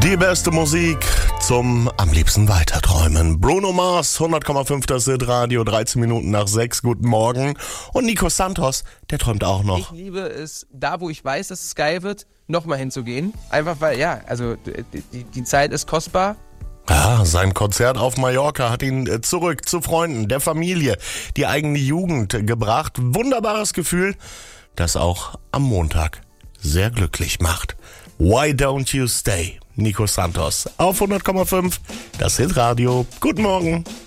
Die beste Musik zum am liebsten weiterträumen. Bruno Mars, 100,5 das Hit-Radio, 13 Minuten nach 6. Guten Morgen. Und Nico Santos, der träumt auch noch. Ich liebe es, da wo ich weiß, dass es geil wird, nochmal hinzugehen. Einfach weil, die Zeit ist kostbar. Ja, sein Konzert auf Mallorca hat ihn zurück zu Freunden, der Familie, die eigene Jugend gebracht. Wunderbares Gefühl, das auch am Montag sehr glücklich macht. Why Don't You Stay? Nico Santos auf 100,5, das Hitradio. Guten Morgen.